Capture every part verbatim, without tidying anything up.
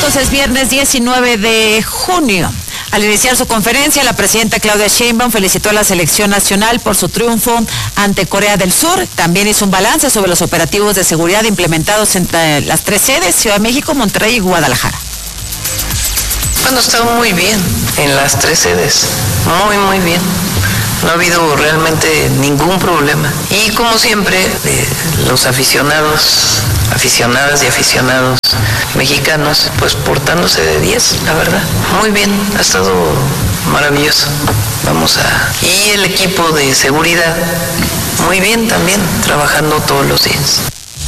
amigos, es viernes diecinueve de junio. Al iniciar su conferencia, la presidenta Claudia Sheinbaum felicitó a la selección nacional por su triunfo ante Corea del Sur. También hizo un balance sobre los operativos de seguridad implementados entre las tres sedes, Ciudad de México, Monterrey y Guadalajara. Bueno, está muy bien en las tres sedes, muy, muy bien. No ha habido realmente ningún problema. Y como siempre, eh, los aficionados, aficionadas y aficionados mexicanos, pues portándose de diez, la verdad. Muy bien, ha estado maravilloso. Vamos a... Y el equipo de seguridad, muy bien también, trabajando todos los días.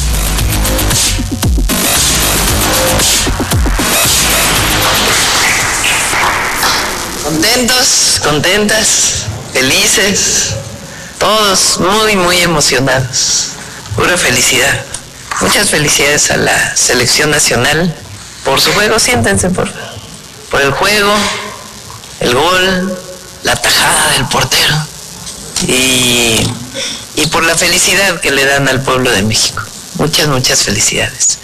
Contentos, contentas, felices, todos muy, muy emocionados. Pura felicidad. Muchas felicidades a la selección nacional por su juego. Siéntense, por favor. Por el juego, el gol, la tajada del portero y, y por la felicidad que le dan al pueblo de México. Muchas, muchas felicidades.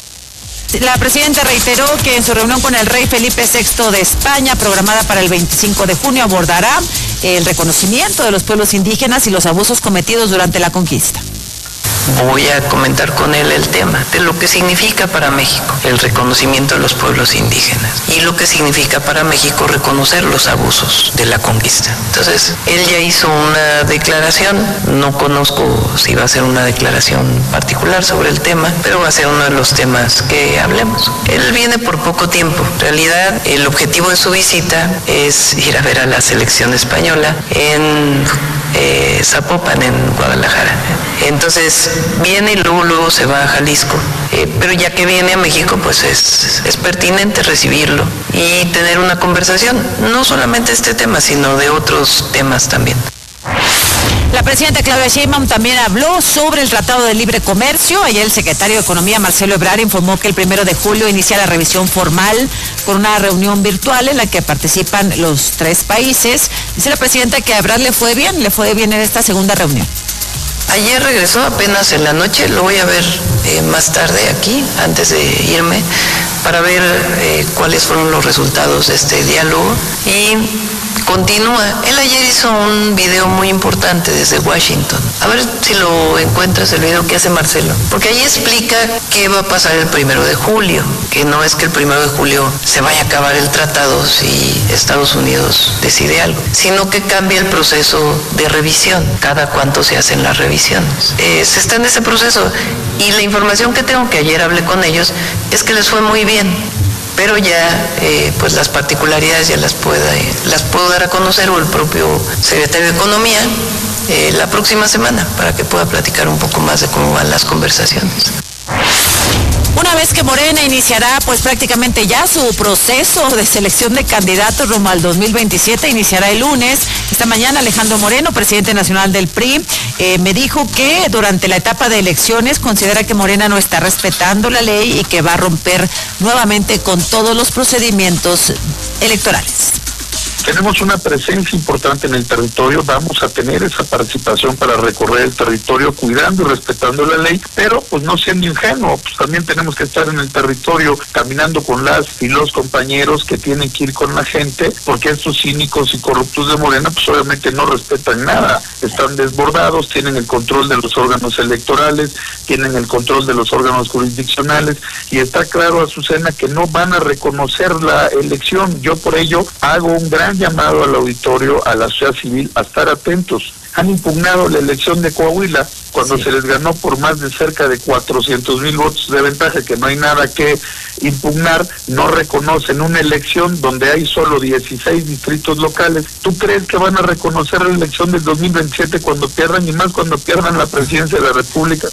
La presidenta reiteró que en su reunión con el rey Felipe sexto de España, programada para el veinticinco de junio, abordará el reconocimiento de los pueblos indígenas y los abusos cometidos durante la conquista. Voy a comentar con él el tema de lo que significa para México el reconocimiento de los pueblos indígenas y lo que significa para México reconocer los abusos de la conquista. Entonces, él ya hizo una declaración, no conozco si va a ser una declaración particular sobre el tema, pero va a ser uno de los temas que hablemos. Él viene por poco tiempo. En realidad, el objetivo de su visita es ir a ver a la selección española en eh, Zapopan, en Guadalajara. Entonces, viene y luego luego se va a Jalisco, eh, pero ya que viene a México, pues es, es pertinente recibirlo y tener una conversación, no solamente este tema, sino de otros temas también. La presidenta Claudia Sheinbaum también habló sobre el Tratado de Libre Comercio. Ayer el secretario de Economía, Marcelo Ebrard, informó que el primero de julio inicia la revisión formal con una reunión virtual en la que participan los tres países. Dice la presidenta que a Ebrard le fue bien, le fue bien en esta segunda reunión. Ayer regresó apenas en la noche, lo voy a ver eh, más tarde aquí, antes de irme, para ver eh, cuáles fueron los resultados de este diálogo y continúa. Él ayer hizo un video muy importante desde Washington. A ver si lo encuentras, el video que hace Marcelo. Porque ahí explica qué va a pasar el primero de julio, que no es que el primero de julio se vaya a acabar el tratado si Estados Unidos decide algo, sino que cambia el proceso de revisión, cada cuánto se hacen las revisiones. Eh, se está en ese proceso y la información que tengo, que ayer hablé con ellos, es que les fue muy bien. Pero ya, eh, pues las particularidades ya las, pueda, eh, las puedo dar a conocer, o el propio secretario de Economía, eh, la próxima semana, para que pueda platicar un poco más de cómo van las conversaciones. Una vez que Morena iniciará pues prácticamente ya su proceso de selección de candidatos rumbo al dos mil veintisiete, iniciará el lunes. Esta mañana Alejandro Moreno, presidente nacional del P R I, eh, me dijo que durante la etapa de elecciones considera que Morena no está respetando la ley y que va a romper nuevamente con todos los procedimientos electorales. Tenemos una presencia importante en el territorio, vamos a tener esa participación para recorrer el territorio cuidando y respetando la ley, pero pues no siendo ingenuo, pues también tenemos que estar en el territorio caminando con las y los compañeros que tienen que ir con la gente, porque estos cínicos y corruptos de Morena pues obviamente no respetan nada, están desbordados, tienen el control de los órganos electorales, tienen el control de los órganos jurisdiccionales y está claro, Azucena, que no van a reconocer la elección. Yo por ello hago un gran llamado al auditorio, a la sociedad civil, a estar atentos. Han impugnado la elección de Coahuila cuando sí. se les ganó por más de cerca de cuatrocientos mil votos de ventaja, que no hay nada que impugnar. No reconocen una elección donde hay solo dieciséis distritos locales. ¿Tú crees que van a reconocer la elección del dos mil veintisiete cuando pierdan, y más cuando pierdan la presidencia de la República?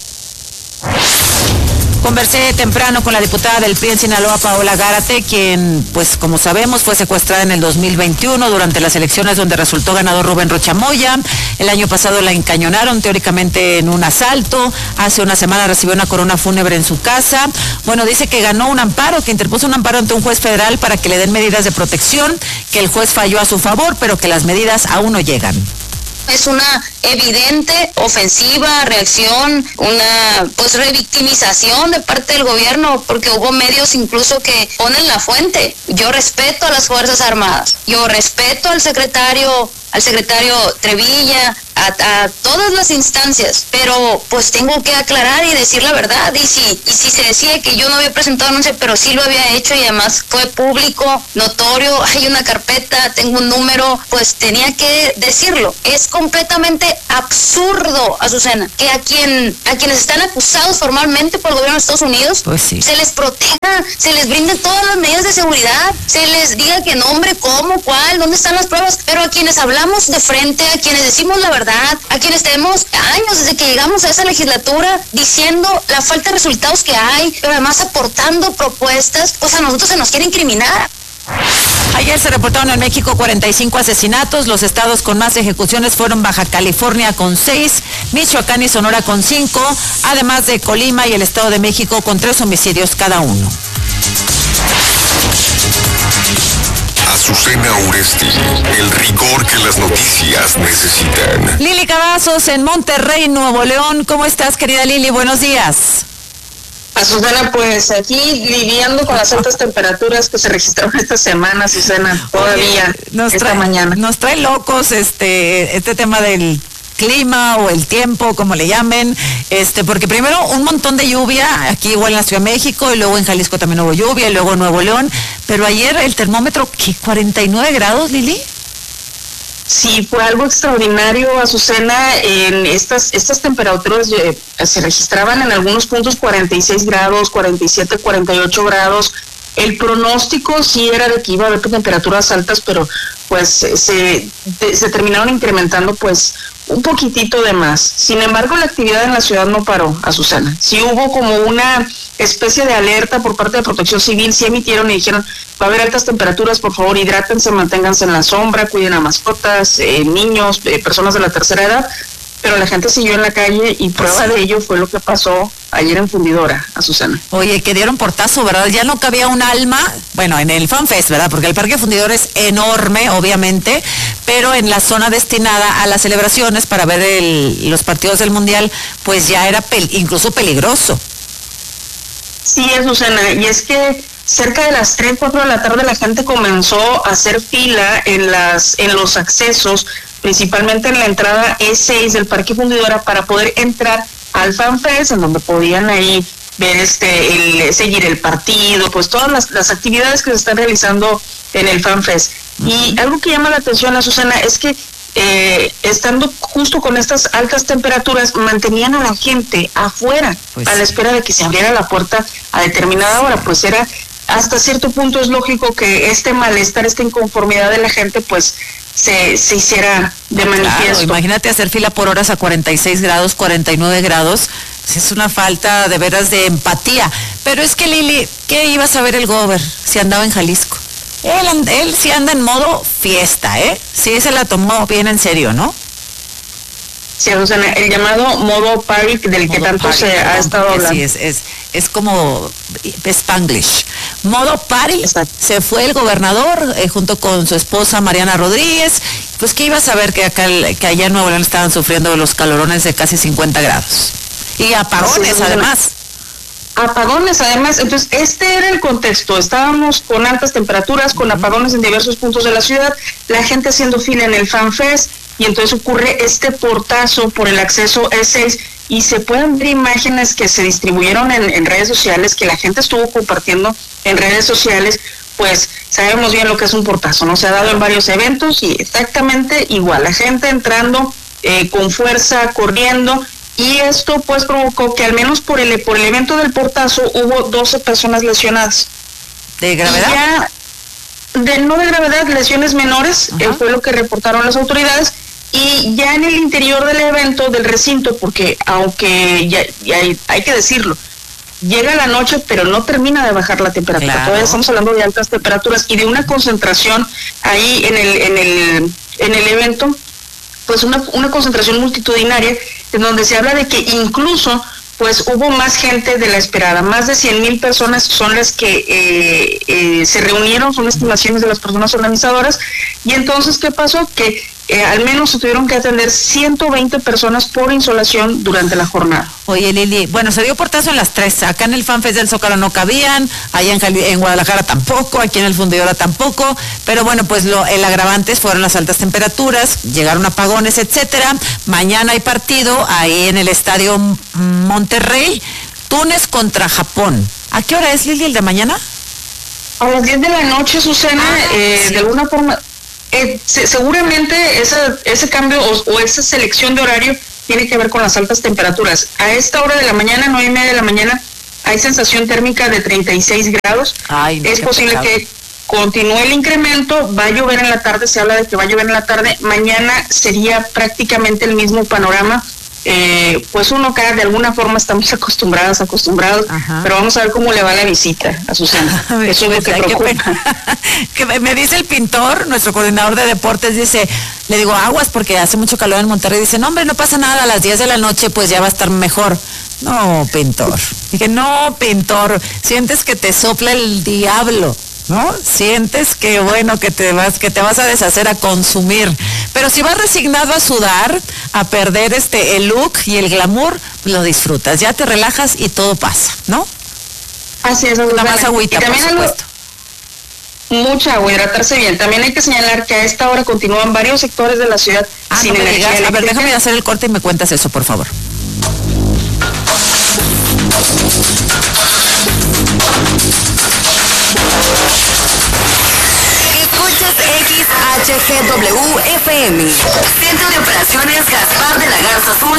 Conversé temprano con la diputada del P R I en Sinaloa, Paola Gárate, quien, pues como sabemos, fue secuestrada en el dos mil veintiuno durante las elecciones donde resultó ganador Rubén Rocha Moya. El año pasado la encañonaron teóricamente en un asalto. Hace una semana recibió una corona fúnebre en su casa. Bueno, dice que ganó un amparo, que interpuso un amparo ante un juez federal para que le den medidas de protección, que el juez falló a su favor, pero que las medidas aún no llegan. Es una evidente ofensiva, reacción, una pues revictimización de parte del gobierno, porque hubo medios incluso que ponen la fuente. Yo respeto a las Fuerzas Armadas, yo respeto al secretario al secretario Trevilla, a, a todas las instancias, pero pues tengo que aclarar y decir la verdad, y si, y si se decía que yo no había presentado anuncio, pero sí lo había hecho y además fue público, notorio, hay una carpeta, tengo un número, pues tenía que decirlo. Es completamente absurdo, Azucena, que a quien a quienes están acusados formalmente por el gobierno de Estados Unidos, pues sí, se les proteja, se les brinden todas las medidas de seguridad, se les diga qué nombre, cómo, cuál, dónde están las pruebas, pero a quienes hablamos de frente, a quienes decimos la verdad, a quienes tenemos años desde que llegamos a esa legislatura diciendo la falta de resultados que hay, pero además aportando propuestas, pues a nosotros se nos quiere incriminar. Ayer se reportaron en México cuarenta y cinco asesinatos. Los estados con más ejecuciones fueron Baja California con seis, Michoacán y Sonora con cinco, además de Colima y el Estado de México con tres homicidios cada uno. Azucena Uresti, el rigor que las noticias necesitan. Lili Cavazos en Monterrey, Nuevo León. ¿Cómo estás, querida Lili? Buenos días. Azucena, pues aquí lidiando con las altas temperaturas que se registraron esta semana, Azucena, todavía Oye, nos esta trae, mañana. Nos trae locos este este tema del clima o el tiempo, como le llamen, este, porque primero un montón de lluvia, aquí igual en la Ciudad de México, y luego en Jalisco también hubo lluvia, y luego en Nuevo León, pero ayer el termómetro, ¿qué? ¿cuarenta y nueve grados, Lili? Sí, fue algo extraordinario, Azucena. En estas estas temperaturas eh, se registraban en algunos puntos cuarenta y seis grados, cuarenta y siete, cuarenta y ocho grados. El pronóstico sí era de que iba a haber temperaturas altas, pero pues se, se terminaron incrementando pues un poquitito de más. Sin embargo, la actividad en la ciudad no paró, Azucena. Sí hubo como una especie de alerta por parte de Protección Civil, sí emitieron y dijeron, va a haber altas temperaturas, por favor hidrátense, manténganse en la sombra, cuiden a mascotas, eh, niños, eh, personas de la tercera edad, pero la gente siguió en la calle y prueba de ello fue lo que pasó ayer en Fundidora, Azucena. Oye, que dieron portazo, ¿verdad? Ya no cabía un alma, bueno, en el FanFest, ¿verdad? Porque el Parque Fundidora es enorme, obviamente, pero en la zona destinada a las celebraciones para ver el, los partidos del Mundial, pues ya era pel- incluso peligroso. Sí, Azucena, y es que cerca de las tres, cuatro de la tarde la gente comenzó a hacer fila en las en los accesos, principalmente en la entrada E seis del Parque Fundidora, para poder entrar al FanFest, en donde podían ahí ver este el seguir el partido, pues todas las, las actividades que se están realizando en el FanFest. Y algo que llama la atención, Azucena, es que eh, estando justo con estas altas temperaturas, mantenían a la gente afuera, pues, a la espera de que se abriera la puerta a determinada hora. Pues era, hasta cierto punto es lógico que este malestar, esta inconformidad de la gente, pues se, se hiciera de manifiesto. Claro, imagínate hacer fila por horas a cuarenta y seis grados, cuarenta y nueve grados, es una falta de veras de empatía. Pero es que, Lili, ¿qué iba a saber el gober si andaba en Jalisco? Él, él sí anda en modo fiesta, ¿eh? Sí se la tomó bien en serio, ¿no? Sí, o sea, el llamado modo party del modo que tanto party, se ha estado hablando. Sí, es, es, es como Spanglish. Modo party. Exacto. Se fue el gobernador eh, junto con su esposa Mariana Rodríguez. Pues que iba a saber que acá que allá en Nuevo León estaban sufriendo los calorones de casi cincuenta grados. Y apagones, sí, además. Apagones, además. Entonces, este era el contexto. Estábamos con altas temperaturas, con apagones en diversos puntos de la ciudad, la gente haciendo fila en el FanFest, y entonces ocurre este portazo por el acceso E seis, y se pueden ver imágenes que se distribuyeron en, en redes sociales, que la gente estuvo compartiendo en redes sociales. Pues sabemos bien lo que es un portazo, ¿no? Se ha dado en varios eventos y exactamente igual, la gente entrando eh, con fuerza, corriendo, y esto pues provocó que al menos por el por el evento del portazo hubo doce personas lesionadas. ¿De gravedad? Y ya, de, no de gravedad, lesiones menores, eh, fue lo que reportaron las autoridades. Y ya en el interior del evento, del recinto, porque aunque ya, ya hay, hay que decirlo, llega la noche, pero no termina de bajar la temperatura. Claro. Todavía estamos hablando de altas temperaturas y de una concentración ahí en el en el en el evento, pues una una concentración multitudinaria, en donde se habla de que incluso pues hubo más gente de la esperada. Más de cien mil personas son las que eh, eh, se reunieron, son estimaciones de las personas organizadoras. Y entonces, ¿qué pasó? Que eh, al menos se tuvieron que atender ciento veinte personas por insolación durante la jornada. Oye, Lili, bueno, se dio portazo en las tres. Acá en el FanFest del Zócalo no cabían, allá en, Jali- en Guadalajara tampoco, aquí en el Fundidora tampoco, pero bueno, pues lo, el agravante fueron las altas temperaturas, llegaron apagones, etcétera. Mañana hay partido ahí en el Estadio Monterrey, Túnez contra Japón. ¿A qué hora es, Lili, el de mañana? A las diez de la noche, Susana, ah, eh, sí. de alguna forma, eh, se, seguramente esa, ese cambio o, o esa selección de horario tiene que ver con las altas temperaturas. A esta hora de la mañana, nueve y media de la mañana, hay sensación térmica de treinta y seis grados. Ay, no, es posible pecado. que continúe el incremento, va a llover en la tarde, se habla de que va a llover en la tarde. Mañana sería prácticamente el mismo panorama. Eh, pues uno acá de alguna forma estamos acostumbrados, acostumbrados, Ajá. pero vamos a ver cómo le va la visita a Susana. Eso es lo que preocupa. Que me dice el pintor, nuestro coordinador de deportes, dice, le digo aguas porque hace mucho calor en Monterrey, dice, no hombre, no pasa nada, a las diez de la noche pues ya va a estar mejor. No, pintor. Dije, no, pintor, sientes que te sopla el diablo, ¿no? Sientes que bueno, que te vas, que te vas a deshacer, a consumir. Pero si vas resignado a sudar, a perder este el look y el glamour, lo disfrutas, ya te relajas y todo pasa, ¿no? Así es, una más agüita, por supuesto. Algo, mucha agua, hidratarse bien. También hay que señalar que a esta hora continúan varios sectores de la ciudad ah, sin no energía eléctrica. A ver, déjame hacer el corte y me cuentas eso, por favor. X H G W F M. Centro de Operaciones Gaspar de la Garza Azul